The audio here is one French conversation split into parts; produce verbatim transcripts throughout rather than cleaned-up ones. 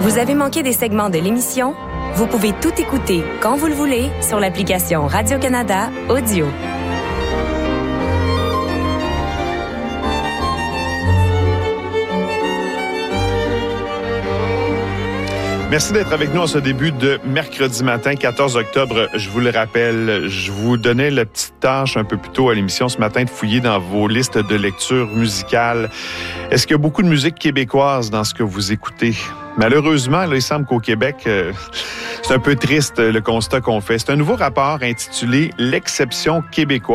Vous avez manqué des segments de l'émission? Vous pouvez tout écouter quand vous le voulez sur l'application Radio-Canada Audio. Merci d'être avec nous en ce début de mercredi matin, quatorze octobre. Je vous le rappelle, je vous donnais la petite tâche un peu plus tôt à l'émission ce matin de fouiller dans vos listes de lecture musicale. Est-ce qu'il y a beaucoup de musique québécoise dans ce que vous écoutez? Malheureusement, là, il semble qu'au Québec, euh, c'est un peu triste le constat qu'on fait. C'est un nouveau rapport intitulé « L'exception québécoise »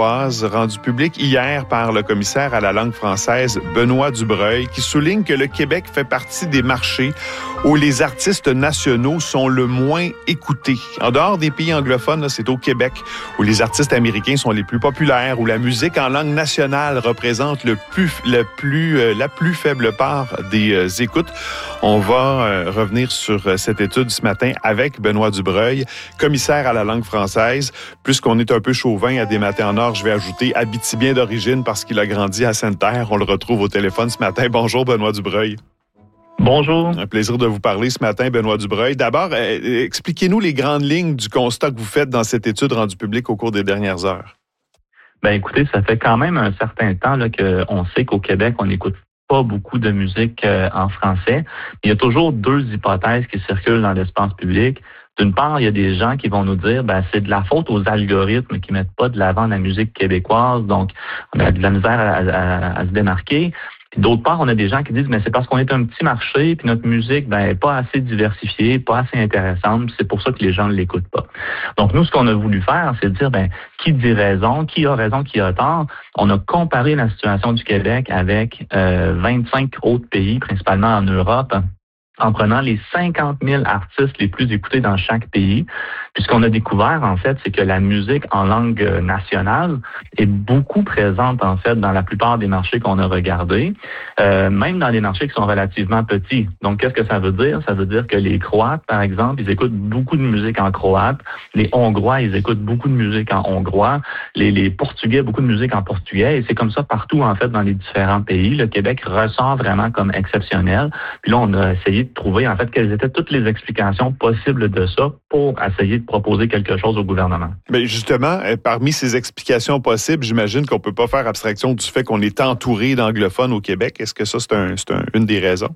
rendu public hier par le commissaire à la langue française Benoît Dubreuil, qui souligne que le Québec fait partie des marchés où les artistes nationaux sont le moins écoutés. En dehors des pays anglophones, là, c'est au Québec où les artistes américains sont les plus populaires, où la musique en langue nationale représente le plus, le plus, euh, la plus faible part des euh, écoutes. On va euh, revenir sur euh, cette étude ce matin avec Benoît Dubreuil, commissaire à la langue française. Puisqu'on est un peu chauvin à des matins en or, je vais ajouter Abitibien d'origine parce qu'il a grandi à Sainte-Terre. On le retrouve au téléphone ce matin. Bonjour Benoît Dubreuil. Bonjour. Un plaisir de vous parler ce matin, Benoît Dubreuil. D'abord, euh, expliquez-nous les grandes lignes du constat que vous faites dans cette étude rendue publique au cours des dernières heures. Ben écoutez, ça fait quand même un certain temps là, qu'on sait qu'au Québec, on n'écoute pas beaucoup de musique euh, en français. Il y a toujours deux hypothèses qui circulent dans l'espace public. D'une part, il y a des gens qui vont nous dire ben c'est de la faute aux algorithmes qui mettent pas de l'avant la musique québécoise, donc on a de la misère à, à, à se démarquer. Puis d'autre part, on a des gens qui disent mais c'est parce qu'on est un petit marché puis notre musique ben est pas assez diversifiée, pas assez intéressante, puis c'est pour ça que les gens ne l'écoutent pas. Donc nous, ce qu'on a voulu faire, c'est de dire ben qui dit raison, qui a raison, qui a tort. On a comparé la situation du Québec avec euh, vingt-cinq autres pays, principalement en Europe, en prenant les cinquante mille artistes les plus écoutés dans chaque pays. Puis ce qu'on a découvert, en fait, c'est que la musique en langue nationale est beaucoup présente, en fait, dans la plupart des marchés qu'on a regardés, euh, même dans des marchés qui sont relativement petits. Donc, qu'est-ce que ça veut dire? Ça veut dire que les Croates, par exemple, ils écoutent beaucoup de musique en croate. Les Hongrois, ils écoutent beaucoup de musique en hongrois. Les, les Portugais, beaucoup de musique en portugais. Et c'est comme ça partout, en fait, dans les différents pays. Le Québec ressort vraiment comme exceptionnel. Puis là, on a essayé de trouver, en fait, quelles étaient toutes les explications possibles de ça pour essayer de proposer quelque chose au gouvernement. Mais justement, parmi ces explications possibles, j'imagine qu'on peut pas faire abstraction du fait qu'on est entouré d'anglophones au Québec. Est-ce que ça, c'est, un, c'est un, une des raisons?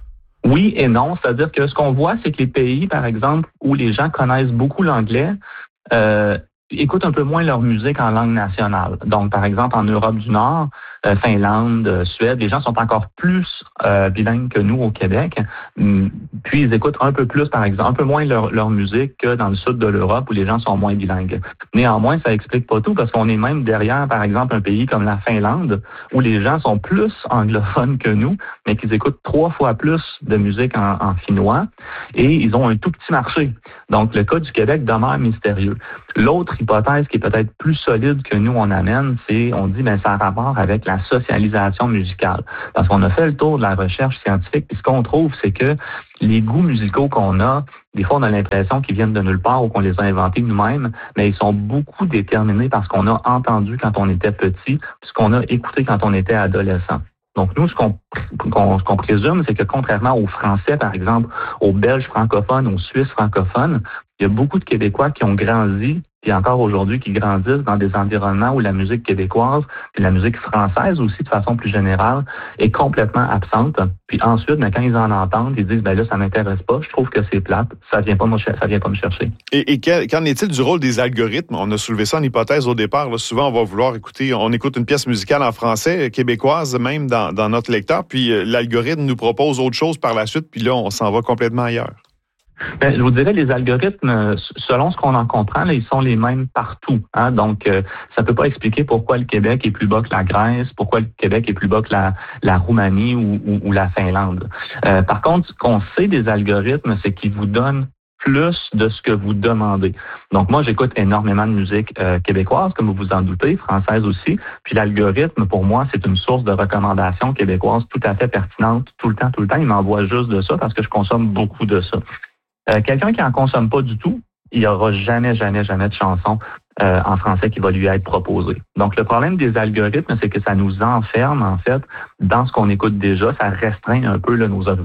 Oui et non. C'est-à-dire que ce qu'on voit, c'est que les pays, par exemple, où les gens connaissent beaucoup l'anglais, euh, écoutent un peu moins leur musique en langue nationale. Donc, par exemple, en Europe du Nord, euh, Finlande, euh, Suède, les gens sont encore plus euh, bilingues que nous au Québec. Puis, ils écoutent un peu plus, par exemple, un peu moins leur, leur musique que dans le sud de l'Europe où les gens sont moins bilingues. Néanmoins, ça explique pas tout parce qu'on est même derrière, par exemple, un pays comme la Finlande où les gens sont plus anglophones que nous, mais qu'ils écoutent trois fois plus de musique en, en finnois et ils ont un tout petit marché. Donc, le cas du Québec demeure mystérieux. L'autre hypothèse qui est peut-être plus solide que nous, on amène, c'est, on dit, ben, ça a rapport avec la socialisation musicale. Parce qu'on a fait le tour de la recherche scientifique, puis ce qu'on trouve, c'est que les goûts musicaux qu'on a, des fois, on a l'impression qu'ils viennent de nulle part ou qu'on les a inventés nous-mêmes, mais ils sont beaucoup déterminés par ce qu'on a entendu quand on était petit, puis ce qu'on a écouté quand on était adolescent. Donc, nous, ce qu'on, qu'on, ce qu'on présume, c'est que contrairement aux Français, par exemple, aux Belges francophones, aux Suisses francophones, il y a beaucoup de Québécois qui ont grandi, puis encore aujourd'hui, qui grandissent dans des environnements où la musique québécoise, puis la musique française aussi, de façon plus générale, est complètement absente. Puis ensuite, ben, quand ils en entendent, ils disent, ben là, ça m'intéresse pas, je trouve que c'est plate, ça vient pas me, ça vient pas me chercher. Et, et qu'en est-il du rôle des algorithmes? On a soulevé ça en hypothèse au départ. Là, souvent, on va vouloir écouter, on écoute une pièce musicale en français, québécoise même, dans, dans notre lecteur, puis euh, l'algorithme nous propose autre chose par la suite, puis là, on s'en va complètement ailleurs. Ben, je vous dirais, les algorithmes, selon ce qu'on en comprend, là, ils sont les mêmes partout. Hein? Donc, euh, ça peut pas expliquer pourquoi le Québec est plus bas que la Grèce, pourquoi le Québec est plus bas que la, la Roumanie ou, ou, ou la Finlande. Euh, par contre, ce qu'on sait des algorithmes, c'est qu'ils vous donnent plus de ce que vous demandez. Donc, moi, j'écoute énormément de musique euh, québécoise, comme vous vous en doutez, française aussi. Puis l'algorithme, pour moi, c'est une source de recommandations québécoises tout à fait pertinente, tout le temps, tout le temps. Il m'envoie juste de ça parce que je consomme beaucoup de ça. Euh, quelqu'un qui en consomme pas du tout, il n'y aura jamais, jamais, jamais de chanson euh, en français qui va lui être proposée. Donc, le problème des algorithmes, c'est que ça nous enferme, en fait, dans ce qu'on écoute déjà. Ça restreint un peu là, nos horizons.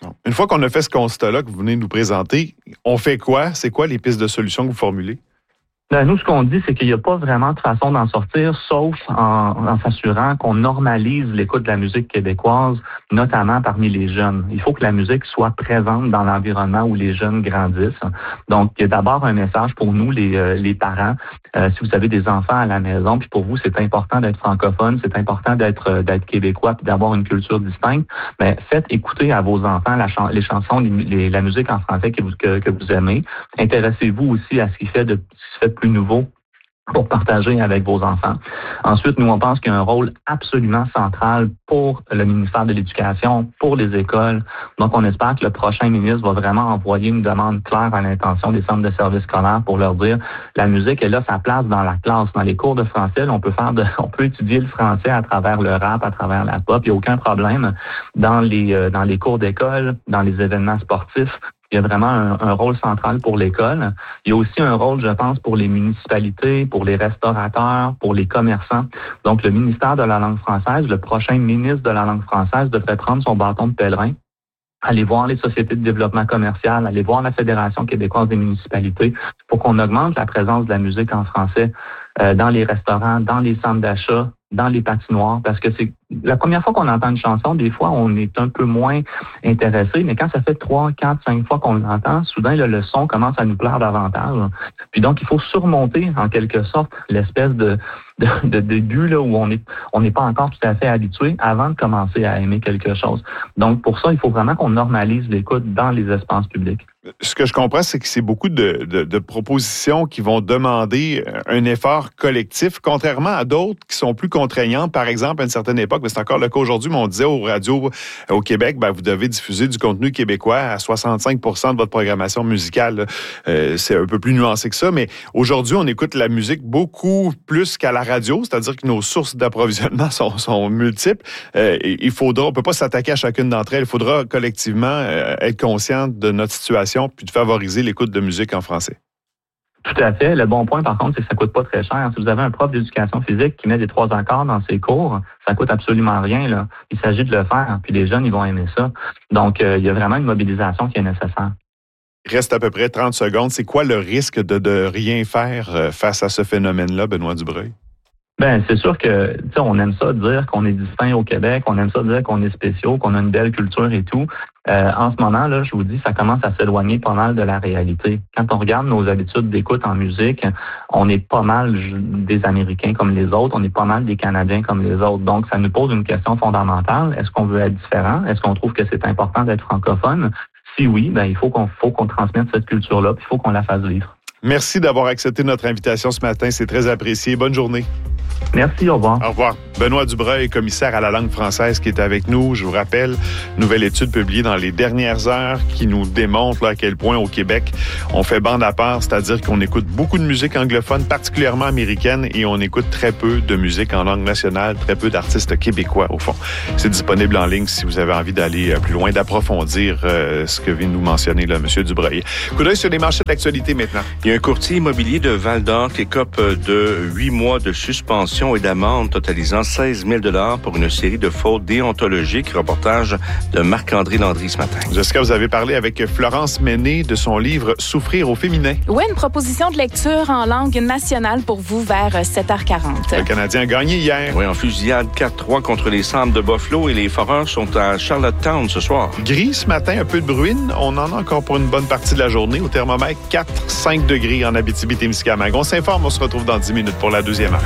Une fois qu'on a fait ce constat-là que vous venez nous présenter, on fait quoi? C'est quoi les pistes de solutions que vous formulez? Ben, nous, ce qu'on dit, c'est qu'il n'y a pas vraiment de façon d'en sortir, sauf en, en s'assurant qu'on normalise l'écoute de la musique québécoise, notamment parmi les jeunes. Il faut que la musique soit présente dans l'environnement où les jeunes grandissent. Donc, il y a d'abord un message pour nous, les, euh, les parents. Euh, si vous avez des enfants à la maison, puis pour vous, c'est important d'être francophone, c'est important d'être euh, d'être québécois, puis d'avoir une culture distincte, mais faites écouter à vos enfants la chan- les chansons, les, les, la musique en français que vous, que, que vous aimez. Intéressez-vous aussi à ce qui fait de, ce qui fait de plus nouveau pour partager avec vos enfants. Ensuite, nous, on pense qu'il y a un rôle absolument central pour le ministère de l'Éducation, pour les écoles. Donc, on espère que le prochain ministre va vraiment envoyer une demande claire à l'intention des centres de services scolaires pour leur dire la musique, elle a sa place dans la classe. Dans les cours de français, là, on peut faire de, on peut étudier le français à travers le rap, à travers la pop. Il n'y a aucun problème. Dans les, euh, dans les cours d'école, dans les événements sportifs, il y a vraiment un, un rôle central pour l'école. Il y a aussi un rôle, je pense, pour les municipalités, pour les restaurateurs, pour les commerçants. Donc, le ministère de la langue française, le prochain ministre de la langue française devrait prendre son bâton de pèlerin, aller voir les sociétés de développement commercial, aller voir la Fédération québécoise des municipalités pour qu'on augmente la présence de la musique en français euh, dans les restaurants, dans les centres d'achat, dans les patinoires, parce que c'est la première fois qu'on entend une chanson, des fois, on est un peu moins intéressé, mais quand ça fait trois, quatre, cinq fois qu'on l'entend, soudain, là, le son commence à nous plaire davantage. Puis donc, il faut surmonter, en quelque sorte, l'espèce de, de, de début là, où on est, on n'est pas encore tout à fait habitué avant de commencer à aimer quelque chose. Donc, pour ça, il faut vraiment qu'on normalise l'écoute dans les espaces publics. Ce que je comprends, c'est que c'est beaucoup de, de, de propositions qui vont demander un effort collectif, contrairement à d'autres qui sont plus contraignantes. Par exemple, à une certaine époque, mais c'est encore le cas aujourd'hui, mais on disait aux radios au Québec, ben, vous devez diffuser du contenu québécois à soixante-cinq pour cent de votre programmation musicale. Euh, c'est un peu plus nuancé que ça, mais aujourd'hui, on écoute la musique beaucoup plus qu'à la radio, c'est-à-dire que nos sources d'approvisionnement sont, sont multiples. Euh, il faudra, on ne peut pas s'attaquer à chacune d'entre elles. Il faudra collectivement euh, être conscient de notre situation puis de favoriser l'écoute de musique en français. Tout à fait. Le bon point, par contre, c'est que ça coûte pas très cher. Si vous avez un prof d'éducation physique qui met des trois accords dans ses cours, ça coûte absolument rien, là. Il s'agit de le faire, puis les jeunes, ils vont aimer ça. Donc, euh, il y a vraiment une mobilisation qui est nécessaire. Il reste à peu près trente secondes. C'est quoi le risque de, de rien faire face à ce phénomène-là, Benoît Dubreuil? Ben, c'est sûr que, tu sais, on aime ça dire qu'on est distinct au Québec, on aime ça dire qu'on est spéciaux, qu'on a une belle culture et tout. Euh, en ce moment, là, je vous dis, ça commence à s'éloigner pas mal de la réalité. Quand on regarde nos habitudes d'écoute en musique, on est pas mal des Américains comme les autres, on est pas mal des Canadiens comme les autres. Donc, ça nous pose une question fondamentale. Est-ce qu'on veut être différent? Est-ce qu'on trouve que c'est important d'être francophone? Si oui, ben, il faut qu'on, faut qu'on transmette cette culture-là, puis il faut qu'on la fasse vivre. Merci d'avoir accepté notre invitation ce matin. C'est très apprécié. Bonne journée. Merci, au revoir. Au revoir. Benoît Dubreuil, commissaire à la langue française qui est avec nous. Je vous rappelle, nouvelle étude publiée dans les dernières heures qui nous démontre là, à quel point au Québec, on fait bande à part, c'est-à-dire qu'on écoute beaucoup de musique anglophone, particulièrement américaine, et on écoute très peu de musique en langue nationale, très peu d'artistes québécois, au fond. C'est disponible en ligne si vous avez envie d'aller plus loin, d'approfondir euh, ce que vient de nous mentionner là, M. Dubreuil. Coup d'œil sur les marchés d'actualité maintenant. Il y a un courtier immobilier de Val-d'Or qui écope de huit mois de suspension et d'amende totalisant seize mille dollars pour une série de fautes déontologiques. Reportage de Marc-André Landry ce matin. Jessica, vous avez parlé avec Florence Menet de son livre « Souffrir au féminin ». Oui, une proposition de lecture en langue nationale pour vous vers sept heures quarante. Le Canadien a gagné hier. Oui, en fusillade quatre trois contre les Sabres de Buffalo et les Foreurs sont à Charlottetown ce soir. Gris ce matin, un peu de bruine. On en a encore pour une bonne partie de la journée. Au thermomètre, quatre cinq degrés en Abitibi-Témiscamingue. On s'informe, on se retrouve dans dix minutes pour la deuxième heure.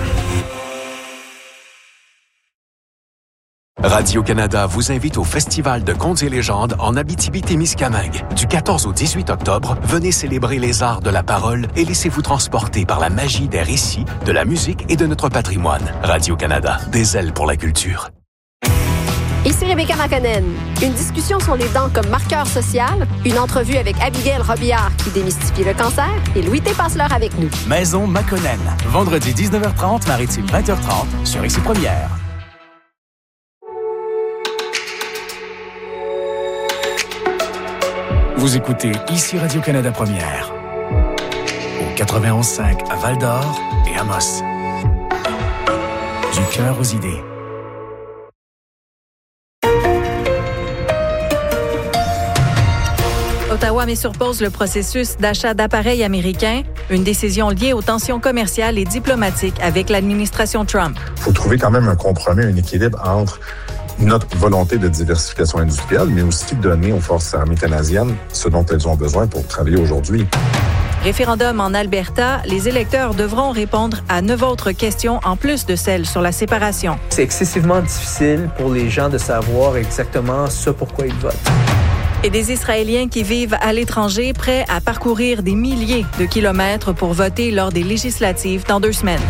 Radio-Canada vous invite au Festival de Contes et légendes en Abitibi-Témiscamingue. Du quatorze au dix-huit octobre, venez célébrer les arts de la parole et laissez-vous transporter par la magie des récits, de la musique et de notre patrimoine. Radio-Canada, des ailes pour la culture. Ici Rebecca McConnell. Une discussion sur les dents comme marqueur social, une entrevue avec Abigail Robillard qui démystifie le cancer et Louis T. passe l'heure avec nous. Maison McConnell. Vendredi dix-neuf heures trente, Maritime vingt heures trente sur Ici Première. Vous écoutez Ici Radio-Canada Première. Au quatre-vingt-onze cinq à Val-d'Or et Amos. Du cœur aux idées. Ottawa met sur pause le processus d'achat d'appareils américains, une décision liée aux tensions commerciales et diplomatiques avec l'administration Trump. Il faut trouver quand même un compromis, un équilibre entre notre volonté de diversification industrielle, mais aussi donner aux forces armées canadiennes ce dont elles ont besoin pour travailler aujourd'hui. Référendum en Alberta, les électeurs devront répondre à neuf autres questions en plus de celles sur la séparation. C'est excessivement difficile pour les gens de savoir exactement ce pourquoi ils votent. Et des Israéliens qui vivent à l'étranger prêts à parcourir des milliers de kilomètres pour voter lors des législatives dans deux semaines.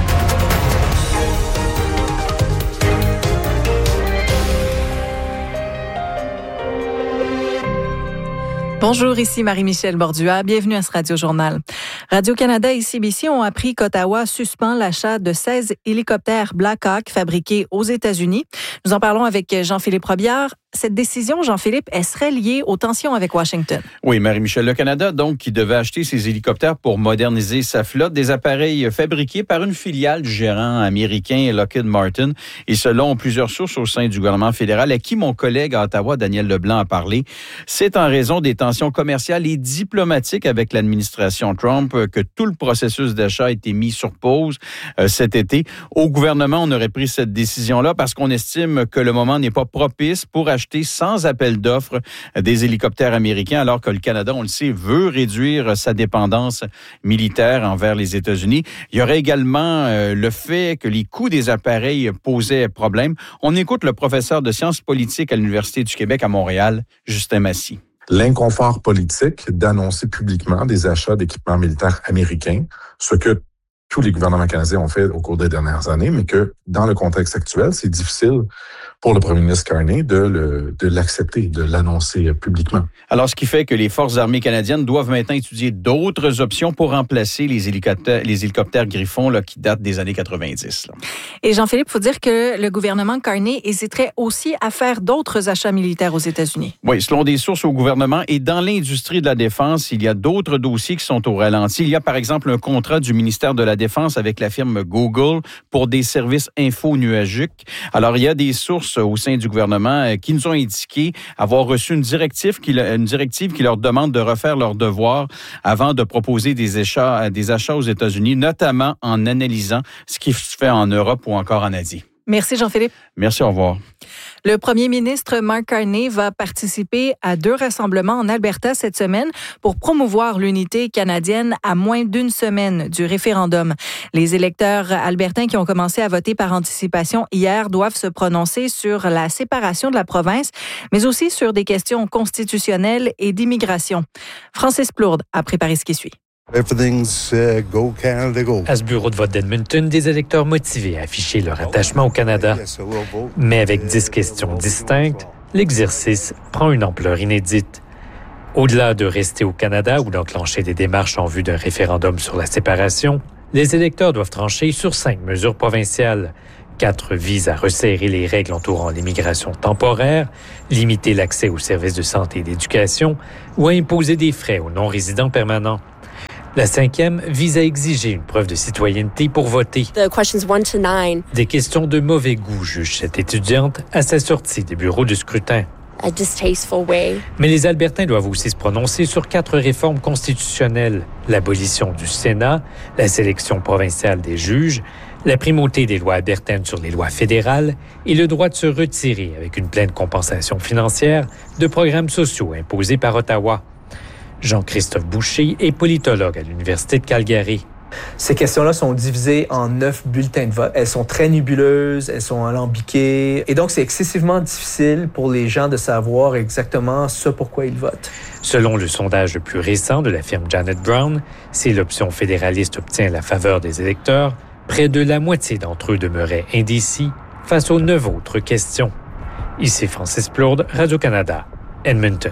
Bonjour, ici Marie-Michel Bordua. Bienvenue à ce Radio-Journal. Radio-Canada et C B C ont appris qu'Ottawa suspend l'achat de seize hélicoptères Black Hawk fabriqués aux États-Unis. Nous en parlons avec Jean-Philippe Robillard. Cette décision, Jean-Philippe, elle serait liée aux tensions avec Washington. Oui, Marie-Michel, le Canada, donc, qui devait acheter ces hélicoptères pour moderniser sa flotte, des appareils fabriqués par une filiale du gérant américain Lockheed Martin. Et selon plusieurs sources au sein du gouvernement fédéral, à qui mon collègue à Ottawa, Daniel Leblanc, a parlé, c'est en raison des tensions commerciales et diplomatiques avec l'administration Trump que tout le processus d'achat a été mis sur pause euh, cet été. Au gouvernement, on aurait pris cette décision-là parce qu'on estime que le moment n'est pas propice pour acheter sans appel d'offres des hélicoptères américains, alors que le Canada, on le sait, veut réduire sa dépendance militaire envers les États-Unis. Il y aurait également euh, le fait que les coûts des appareils posaient problème. On écoute le professeur de sciences politiques à l'Université du Québec à Montréal, Justin Massy. L'inconfort politique d'annoncer publiquement des achats d'équipements militaires américains, ce que tous les gouvernements canadiens ont fait au cours des dernières années, mais que dans le contexte actuel, c'est difficile pour le premier ministre Carney de, le, de l'accepter, de l'annoncer publiquement. Alors, ce qui fait que les forces armées canadiennes doivent maintenant étudier d'autres options pour remplacer les hélicoptères, les hélicoptères Griffon là, qui datent des années quatre-vingt-dix. Là. Et Jean-Philippe, il faut dire que le gouvernement Carney hésiterait aussi à faire d'autres achats militaires aux États-Unis. Oui, selon des sources au gouvernement et dans l'industrie de la défense, il y a d'autres dossiers qui sont au ralenti. Il y a par exemple un contrat du ministère de la Défense avec la firme Google pour des services info-nuagiques. Alors, il y a des sources au sein du gouvernement qui nous ont indiqué avoir reçu une directive qui, une directive qui leur demande de refaire leurs devoirs avant de proposer des achats, des achats aux États-Unis, notamment en analysant ce qui se fait en Europe ou encore en Asie. Merci Jean-Philippe. Merci, au revoir. Le premier ministre Mark Carney va participer à deux rassemblements en Alberta cette semaine pour promouvoir l'unité canadienne à moins d'une semaine du référendum. Les électeurs albertains qui ont commencé à voter par anticipation hier doivent se prononcer sur la séparation de la province, mais aussi sur des questions constitutionnelles et d'immigration. Francis Plourde a préparé ce qui suit. Everything's uh, go Canada, go. À ce bureau de vote d'Edmonton, des électeurs motivés à afficher leur attachement au Canada. Mais avec dix questions distinctes, l'exercice prend une ampleur inédite. Au-delà de rester au Canada ou d'enclencher des démarches en vue d'un référendum sur la séparation, les électeurs doivent trancher sur cinq mesures provinciales. Quatre visent à resserrer les règles entourant l'immigration temporaire, limiter l'accès aux services de santé et d'éducation ou à imposer des frais aux non-résidents permanents. La cinquième vise à exiger une preuve de citoyenneté pour voter. The questions one to nine. Des questions de mauvais goût, juge cette étudiante à sa sortie des bureaux de scrutin. A distasteful way. Mais les Albertains doivent aussi se prononcer sur quatre réformes constitutionnelles. L'abolition du Sénat, la sélection provinciale des juges, la primauté des lois albertaines sur les lois fédérales et le droit de se retirer avec une pleine compensation financière de programmes sociaux imposés par Ottawa. Jean-Christophe Boucher est politologue à l'Université de Calgary. Ces questions-là sont divisées en neuf bulletins de vote. Elles sont très nébuleuses, elles sont alambiquées. Et donc, c'est excessivement difficile pour les gens de savoir exactement ce pourquoi ils votent. Selon le sondage le plus récent de la firme Janet Brown, si l'option fédéraliste obtient la faveur des électeurs, près de la moitié d'entre eux demeuraient indécis face aux neuf autres questions. Ici Francis Plourde, Radio-Canada, Edmonton.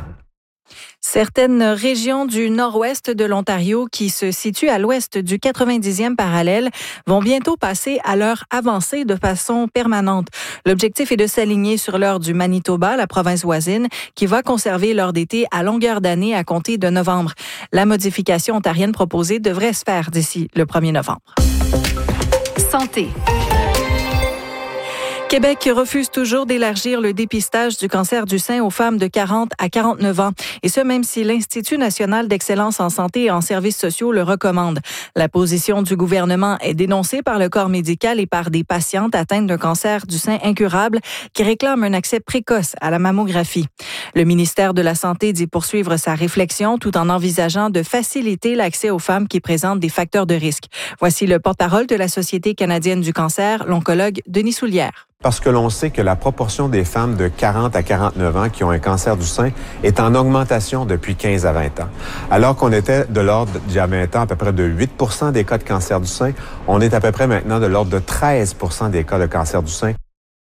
Certaines régions du nord-ouest de l'Ontario qui se situent à l'ouest du quatre-vingt-dixième parallèle vont bientôt passer à l'heure avancée de façon permanente. L'objectif est de s'aligner sur l'heure du Manitoba, la province voisine, qui va conserver l'heure d'été à longueur d'année à compter de novembre. La modification ontarienne proposée devrait se faire d'ici le premier novembre. Santé. Québec refuse toujours d'élargir le dépistage du cancer du sein aux femmes de quarante à quarante-neuf ans, et ce même si l'Institut national d'excellence en santé et en services sociaux le recommande. La position du gouvernement est dénoncée par le corps médical et par des patientes atteintes d'un cancer du sein incurable qui réclament un accès précoce à la mammographie. Le ministère de la Santé dit poursuivre sa réflexion tout en envisageant de faciliter l'accès aux femmes qui présentent des facteurs de risque. Voici le porte-parole de la Société canadienne du cancer, l'oncologue Denis Soulière. Parce que l'on sait que la proportion des femmes de quarante à quarante-neuf ans qui ont un cancer du sein est en augmentation depuis quinze à vingt ans. Alors qu'on était de l'ordre, il y a vingt ans, à peu près de huit pour cent des cas de cancer du sein, on est à peu près maintenant de l'ordre de treize pour cent des cas de cancer du sein.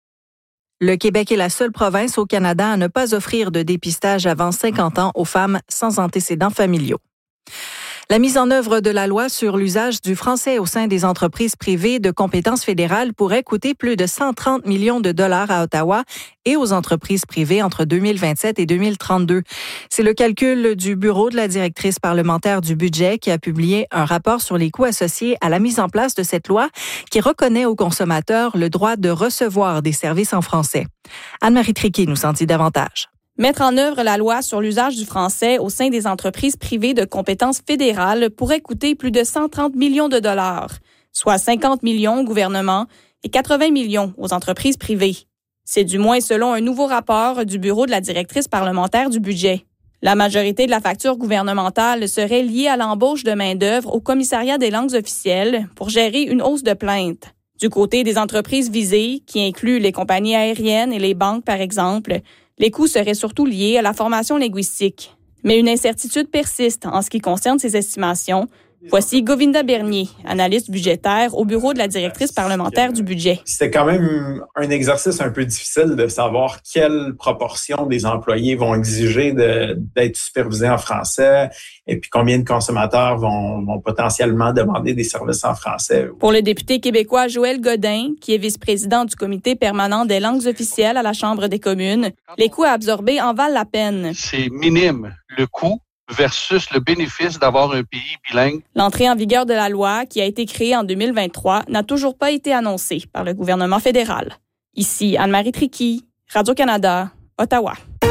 Le Québec est la seule province au Canada à ne pas offrir de dépistage avant cinquante ans aux femmes sans antécédents familiaux. La mise en œuvre de la loi sur l'usage du français au sein des entreprises privées de compétences fédérales pourrait coûter plus de cent trente millions de dollars à Ottawa et aux entreprises privées entre deux mille vingt-sept et deux mille trente-deux. C'est le calcul du bureau de la directrice parlementaire du budget qui a publié un rapport sur les coûts associés à la mise en place de cette loi qui reconnaît aux consommateurs le droit de recevoir des services en français. Anne-Marie Triquet nous en dit davantage. Mettre en œuvre la loi sur l'usage du français au sein des entreprises privées de compétences fédérales pourrait coûter plus de cent trente millions de dollars, soit cinquante millions au gouvernement et quatre-vingts millions aux entreprises privées. C'est du moins selon un nouveau rapport du bureau de la directrice parlementaire du budget. La majorité de la facture gouvernementale serait liée à l'embauche de main-d'œuvre au commissariat des langues officielles pour gérer une hausse de plaintes. Du côté des entreprises visées, qui incluent les compagnies aériennes et les banques par exemple, les coûts seraient surtout liés à la formation linguistique. Mais une incertitude persiste en ce qui concerne ces estimations. Voici Govinda Bernier, analyste budgétaire au bureau de la directrice parlementaire du budget. C'était quand même un exercice un peu difficile de savoir quelle proportion des employés vont exiger de, d'être supervisés en français et puis combien de consommateurs vont, vont potentiellement demander des services en français. Pour le député québécois Joël Godin, qui est vice-président du comité permanent des langues officielles à la Chambre des communes, les coûts à absorber en valent la peine. C'est minime le coût versus le bénéfice d'avoir un pays bilingue. L'entrée en vigueur de la loi, qui a été créée en deux mille vingt-trois, n'a toujours pas été annoncée par le gouvernement fédéral. Ici Anne-Marie Triquet, Radio-Canada, Ottawa.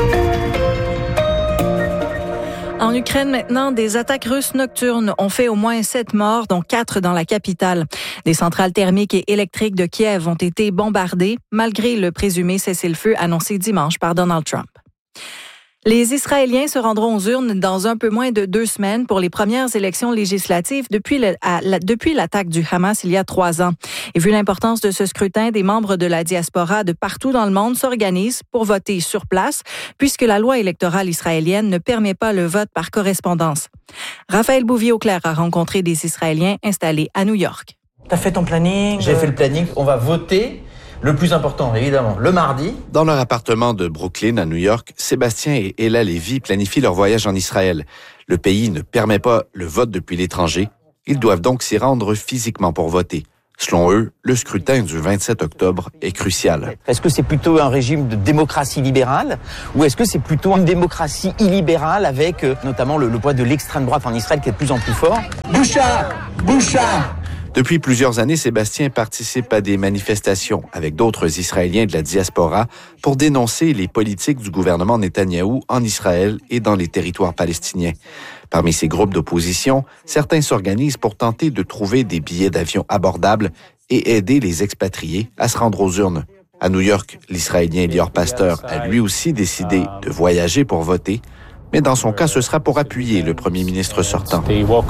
En Ukraine maintenant, des attaques russes nocturnes ont fait au moins sept morts, dont quatre dans la capitale. Des centrales thermiques et électriques de Kiev ont été bombardées, malgré le présumé cessez-le-feu annoncé dimanche par Donald Trump. Les Israéliens se rendront aux urnes dans un peu moins de deux semaines pour les premières élections législatives depuis, le, à, la, depuis l'attaque du Hamas il y a trois ans. Et vu l'importance de ce scrutin, des membres de la diaspora de partout dans le monde s'organisent pour voter sur place, puisque la loi électorale israélienne ne permet pas le vote par correspondance. Raphaël Bouvier-Auclair a rencontré des Israéliens installés à New York. T'as fait ton planning? J'ai fait le planning. On va voter. Le plus important, évidemment, le mardi. Dans leur appartement de Brooklyn, à New York, Sébastien et Ella Lévy planifient leur voyage en Israël. Le pays ne permet pas le vote depuis l'étranger. Ils doivent donc s'y rendre physiquement pour voter. Selon eux, le scrutin du vingt-sept octobre est crucial. Est-ce que c'est plutôt un régime de démocratie libérale ou est-ce que c'est plutôt une démocratie illibérale avec euh, notamment le, le poids de l'extrême droite en Israël qui est de plus en plus fort? Boucha! Boucha! Depuis plusieurs années, Sébastien participe à des manifestations avec d'autres Israéliens de la diaspora pour dénoncer les politiques du gouvernement Netanyahou en Israël et dans les territoires palestiniens. Parmi ces groupes d'opposition, certains s'organisent pour tenter de trouver des billets d'avion abordables et aider les expatriés à se rendre aux urnes. À New York, l'Israélien Lior Pasteur a lui aussi décidé de voyager pour voter. Mais dans son cas, ce sera pour appuyer le premier ministre sortant.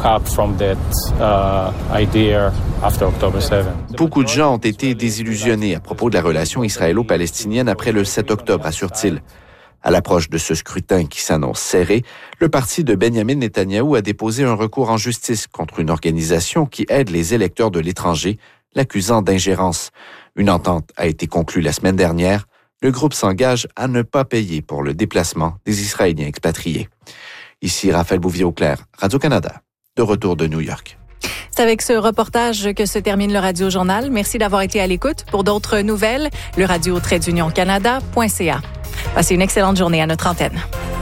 Beaucoup de gens ont été désillusionnés à propos de la relation israélo-palestinienne après le sept octobre, assure-t-il. À l'approche de ce scrutin qui s'annonce serré, le parti de Benjamin Netanyahou a déposé un recours en justice contre une organisation qui aide les électeurs de l'étranger, l'accusant d'ingérence. Une entente a été conclue la semaine dernière. Le groupe s'engage à ne pas payer pour le déplacement des Israéliens expatriés. Ici Raphaël Bouvier-Auclair, Radio-Canada, de retour de New York. C'est avec ce reportage que se termine le Radio Journal. Merci d'avoir été à l'écoute. Pour d'autres nouvelles, le radio trait d'union canada point c a. Passez une excellente journée à notre antenne.